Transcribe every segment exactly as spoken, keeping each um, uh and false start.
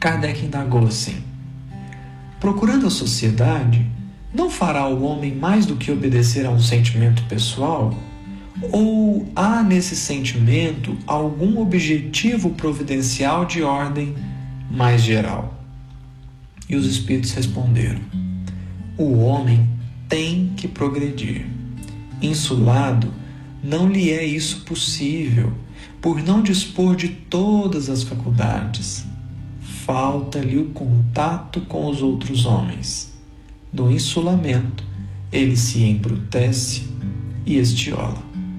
Kardec indagou assim: procurando a sociedade, não fará o homem mais do que obedecer a um sentimento pessoal? Ou há nesse sentimento algum objetivo providencial de ordem mais geral? E os espíritos responderam: o homem tem que progredir. Insulado, não lhe é isso possível, por não dispor de todas as faculdades. Falta-lhe o contato com os outros homens. No insulamento, ele se embrutece e estiola.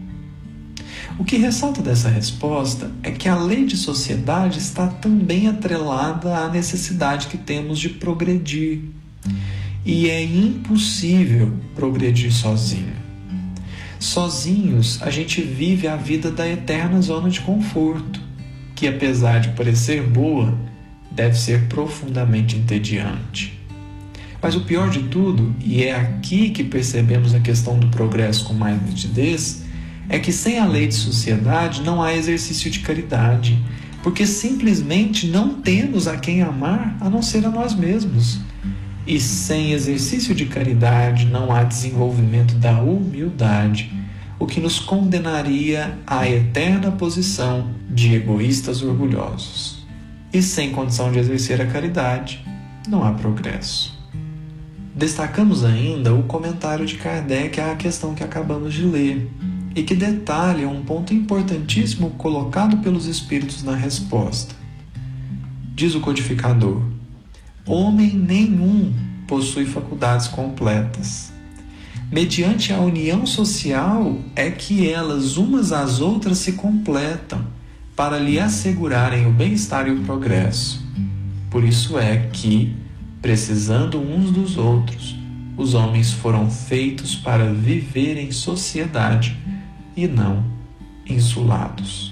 O que ressalta dessa resposta é que a lei de sociedade está também atrelada à necessidade que temos de progredir. E é impossível progredir sozinho. Sozinhos, a gente vive a vida da eterna zona de conforto, que, apesar de parecer boa, deve ser profundamente entediante. Mas o pior de tudo, e é aqui que percebemos a questão do progresso com mais nitidez, é que sem a lei de sociedade não há exercício de caridade, porque simplesmente não temos a quem amar a não ser a nós mesmos. E sem exercício de caridade não há desenvolvimento da humildade, o que nos condenaria à eterna posição de egoístas orgulhosos. E sem condição de exercer a caridade, não há progresso. Destacamos ainda o comentário de Kardec à questão que acabamos de ler, e que detalha um ponto importantíssimo colocado pelos espíritos na resposta. Diz o codificador: homem nenhum possui faculdades completas. Mediante a união social é que elas umas às outras se completam para lhe assegurarem o bem-estar e o progresso. Por isso é que, precisando uns dos outros, os homens foram feitos para viver em sociedade e não insulados.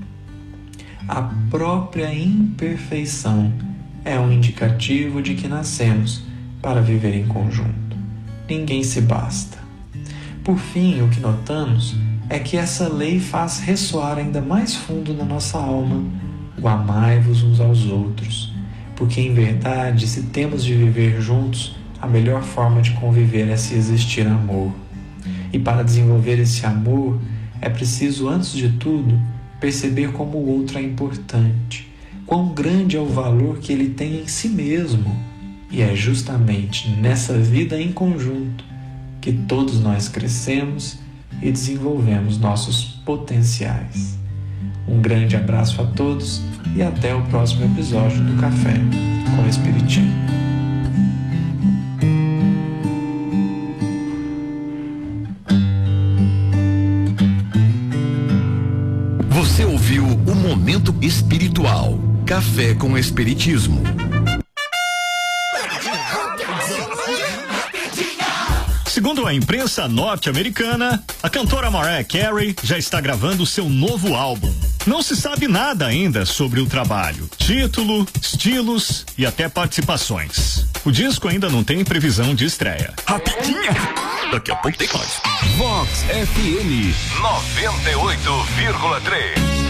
A própria imperfeição é um indicativo de que nascemos para viver em conjunto. Ninguém se basta. Por fim, o que notamos é que essa lei faz ressoar ainda mais fundo na nossa alma o amai-vos uns aos outros, porque em verdade, se temos de viver juntos, a melhor forma de conviver é se existir amor. E para desenvolver esse amor, é preciso, antes de tudo, perceber como o outro é importante, quão grande é o valor que ele tem em si mesmo. E é justamente nessa vida em conjunto que todos nós crescemos e desenvolvemos nossos potenciais. Um grande abraço a todos e até o próximo episódio do Café com o Espiritismo. Você ouviu o Momento Espiritual, Café com o Espiritismo. Segundo a imprensa norte-americana, a cantora Mariah Carey já está gravando seu novo álbum. Não se sabe nada ainda sobre o trabalho, título, estilos e até participações. O disco ainda não tem previsão de estreia. Rapidinha! Daqui a pouco tem mais. Vox F M noventa e oito vírgula três.